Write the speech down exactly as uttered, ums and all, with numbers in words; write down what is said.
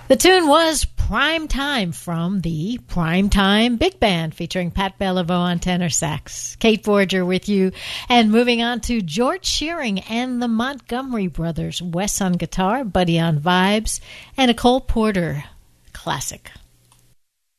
The tune was Prime Time from the Prime Time Big Band featuring Pat Bellevaux on tenor sax. Kate Forger with you. And moving on to George Shearing and the Montgomery Brothers. Wes on guitar, Buddy on vibes, and a Cole Porter classic.